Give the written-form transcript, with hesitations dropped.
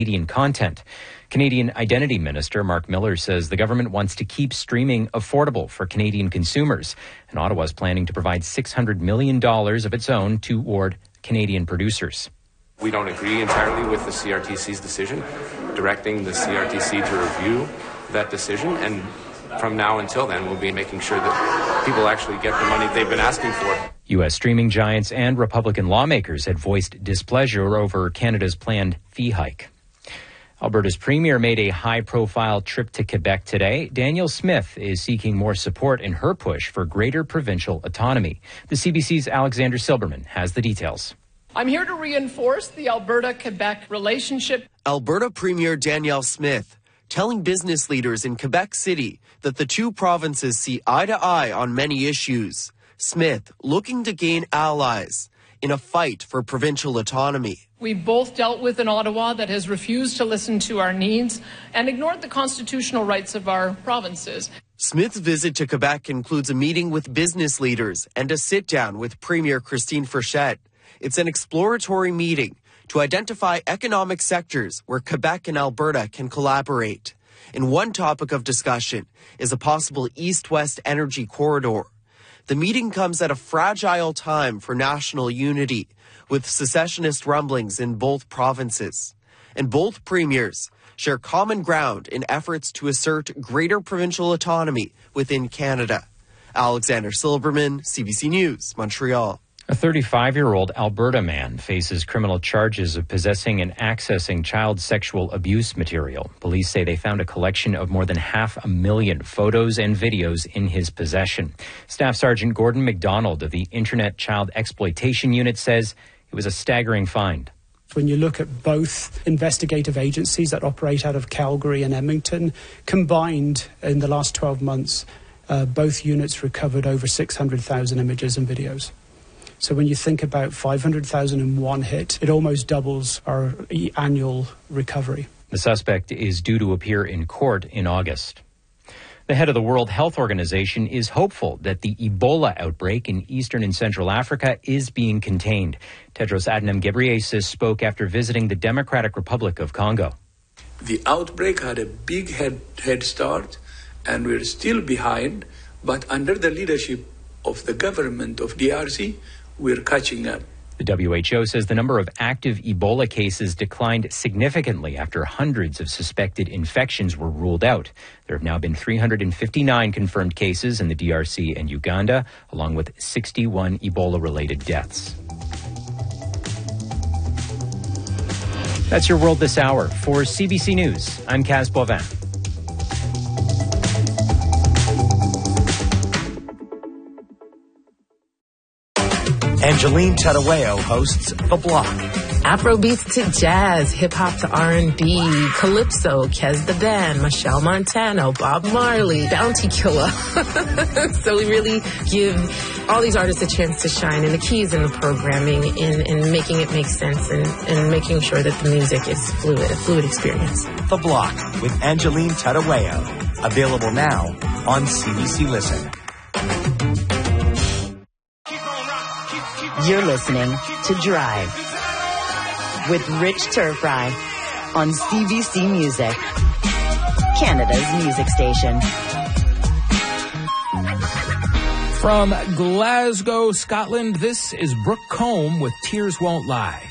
Canadian content. Canadian Identity Minister Mark Miller says the government wants to keep streaming affordable for Canadian consumers, and Ottawa is planning to provide $600 million of its own toward Canadian producers. We don't agree entirely with the CRTC's decision, directing the CRTC to review that decision, and from now until then, we'll be making sure that people actually get the money they've been asking for. U.S. streaming giants and Republican lawmakers had voiced displeasure over Canada's planned fee hike. Alberta's premier made a high-profile trip to Quebec today. Danielle Smith is seeking more support in her push for greater provincial autonomy. The CBC's Alexander Silberman has the details. I'm here to reinforce the Alberta-Quebec relationship. Alberta Premier Danielle Smith telling business leaders in Quebec City that the two provinces see eye to eye on many issues. Smith looking to gain allies in a fight for provincial autonomy. We both dealt with an Ottawa that has refused to listen to our needs and ignored the constitutional rights of our provinces. Smith's visit to Quebec includes a meeting with business leaders and a sit-down with Premier Christine Frechette. It's an exploratory meeting to identify economic sectors where Quebec and Alberta can collaborate. And one topic of discussion is a possible east-west energy corridor. The meeting comes at a fragile time for national unity, with secessionist rumblings in both provinces. And both premiers share common ground in efforts to assert greater provincial autonomy within Canada. Alexander Silberman, CBC News, Montreal. A 35-year-old Alberta man faces criminal charges of possessing and accessing child sexual abuse material. Police say they found a collection of more than 500,000 photos and videos in his possession. Staff Sergeant Gordon McDonald of the Internet Child Exploitation Unit says it was a staggering find. When you look at both investigative agencies that operate out of Calgary and Edmonton, combined in the last 12 months, both units recovered over 600,000 images and videos. So when you think about 500,000 in one hit, it almost doubles our annual recovery. The suspect is due to appear in court in August. The head of the World Health Organization is hopeful that the Ebola outbreak in Eastern and Central Africa is being contained. Tedros Adhanom Ghebreyesus spoke after visiting the Democratic Republic of Congo. The outbreak had a big head start, and we're still behind, but under the leadership of the government of DRC, we're catching up. The WHO says the number of active Ebola cases declined significantly after hundreds of suspected infections were ruled out. There have now been 359 confirmed cases in the DRC and Uganda, along with 61 Ebola-related deaths. That's your World This Hour. For CBC News, I'm Kaz Boivin. Angeline Tadaweo hosts The Block. Afrobeats to jazz, hip-hop to R&B, Calypso, Kez the Band, Michelle Montano, Bob Marley, Bounty Killer. So we really give all these artists a chance to shine, and the key is in the programming, in making it make sense, and making sure that the music is a fluid experience. The Block with Angeline Tadaweo. Available now on CBC Listen. You're listening to Drive with Rich Turfry on CBC Music, Canada's music station. From Glasgow, Scotland, this is Brooke Combe with Tears Won't Lie.